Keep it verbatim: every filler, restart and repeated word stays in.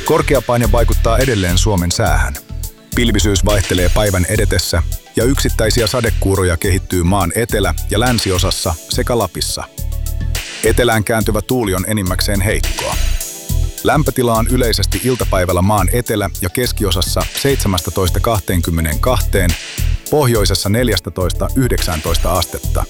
Korkea paine vaikuttaa edelleen Suomen säähän. Pilvisyys vaihtelee päivän edetessä ja yksittäisiä sadekuuroja kehittyy maan etelä- ja länsiosassa sekä Lapissa. Etelään kääntyvä tuuli on enimmäkseen heikkoa. Lämpötila on yleisesti iltapäivällä maan etelä- ja keskiosassa seitsemästätoista kaksikymmentäkaksi, pohjoisessa neljästätoista yhdeksääntoista astetta